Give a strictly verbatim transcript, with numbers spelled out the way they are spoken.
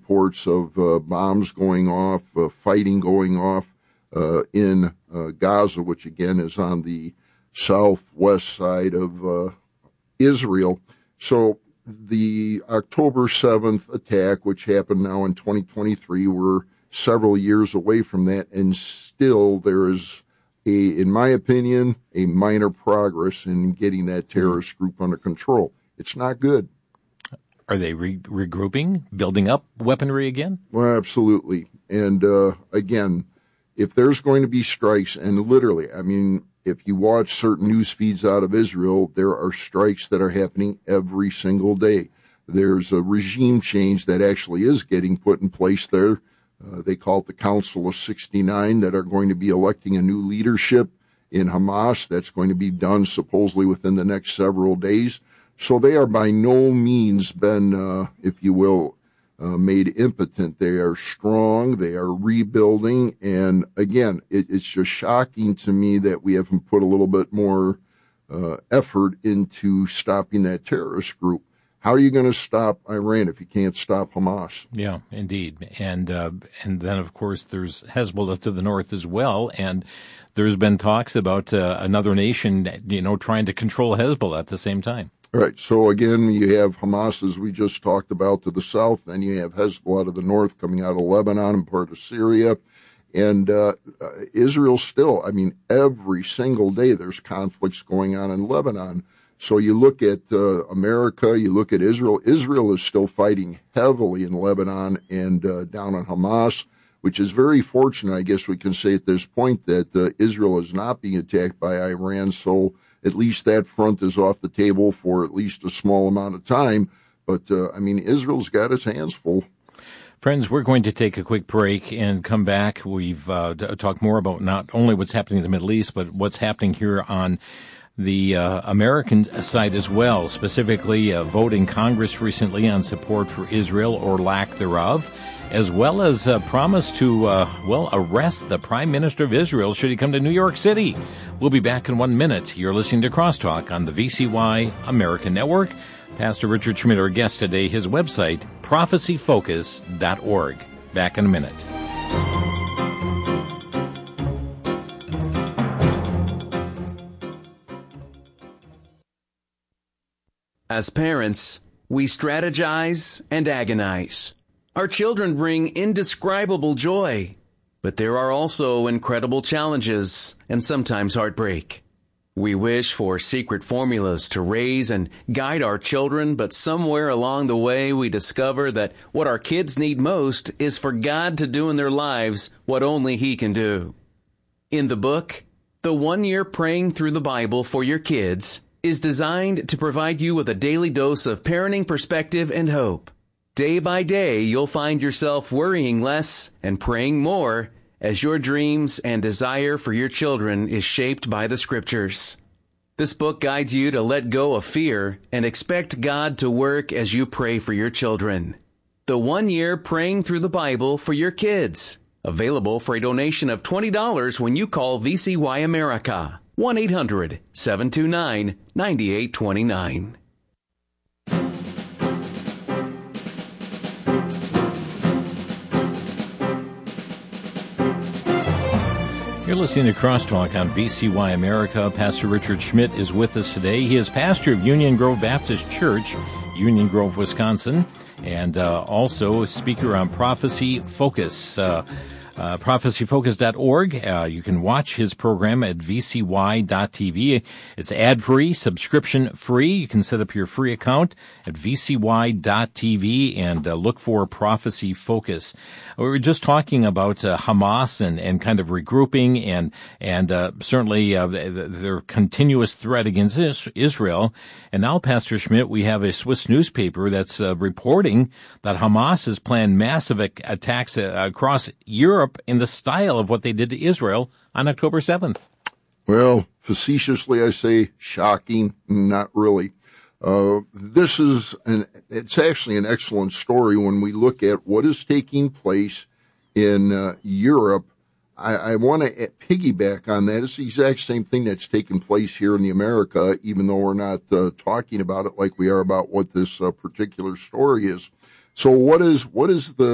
reports of uh, bombs going off, uh, fighting going off uh, in uh, Gaza, which again is on the southwest side of uh, Israel. So the October seventh attack, which happened now in twenty twenty-three, we're several years away from that, and still there is, a, in my opinion, a minor progress in getting that terrorist group under control. It's not good. Are they re- regrouping, building up weaponry again? Well, absolutely. And uh, again, if there's going to be strikes, and literally, I mean, if you watch certain news feeds out of Israel, there are strikes that are happening every single day. There's a regime change that actually is getting put in place there. Uh, they call it the Council of sixty-nine, that are going to be electing a new leadership in Hamas. That's going to be done supposedly within the next several days. So they are by no means been, uh, if you will, uh, made impotent. They are strong. They are rebuilding. And again, it, it's just shocking to me that we haven't put a little bit more uh, effort into stopping that terrorist group. How are you going to stop Iran if you can't stop Hamas? Yeah, indeed. And uh, and then, of course, there's Hezbollah to the north as well. And there's been talks about uh, another nation, you know, trying to control Hezbollah at the same time. All right. So, again, you have Hamas, as we just talked about, to the south. Then you have Hezbollah to the north coming out of Lebanon and part of Syria. And uh, uh, Israel still, I mean, every single day there's conflicts going on in Lebanon. So you look at uh, America, you look at Israel. Israel is still fighting heavily in Lebanon and uh, down on Hamas, which is very fortunate, I guess we can say at this point, that uh, Israel is not being attacked by Iran. So at least that front is off the table for at least a small amount of time. But, uh, I mean, Israel's got its hands full. Friends, we're going to take a quick break and come back. We've uh, talked more about not only what's happening in the Middle East, but what's happening here on the uh, American side as well, specifically a vote in Congress recently on support for Israel or lack thereof, as well as a promise to, uh, well, arrest the Prime Minister of Israel should he come to New York City. We'll be back in one minute. You're listening to Crosstalk on the V C Y American Network. Pastor Richard Schmidt, our guest today, his website, prophecy focus dot org. Back in a minute. As parents, we strategize and agonize. Our children bring indescribable joy, but there are also incredible challenges and sometimes heartbreak. We wish for secret formulas to raise and guide our children, but somewhere along the way we discover that what our kids need most is for God to do in their lives what only He can do. In the book, The One Year Praying Through the Bible for Your Kids, is designed to provide you with a daily dose of parenting perspective and hope. Day by day, you'll find yourself worrying less and praying more as your dreams and desire for your children is shaped by the Scriptures. This book guides you to let go of fear and expect God to work as you pray for your children. The One Year Praying Through the Bible for Your Kids. Available for a donation of twenty dollars when you call V C Y America. one eight hundred seven two nine nine eight two nine. You're listening to Crosstalk on V C Y America. Pastor Richard Schmidt is with us today. He is pastor of Union Grove Baptist Church, Union Grove, Wisconsin, and uh, also speaker on Prophecy Focus. Uh, Uh, prophecy focus dot org. Uh, you can watch his program at v c y dot t v. It's ad-free, subscription-free. You can set up your free account at v c y dot t v and uh, look for Prophecy Focus. We were just talking about uh, Hamas and, and kind of regrouping and and uh, certainly uh, their continuous threat against Israel. And now, Pastor Schmidt, we have a Swiss newspaper that's uh, reporting that Hamas has planned massive attacks uh, across Europe in the style of what they did to Israel on October seventh. Well, facetiously, I say shocking, not really. Uh, this is an, it's actually an excellent story when we look at what is taking place in uh, Europe. I, I want to piggyback on that. It's the exact same thing that's taking place here in the America, even though we're not uh, talking about it like we are about what this uh, particular story is. So what is, what is the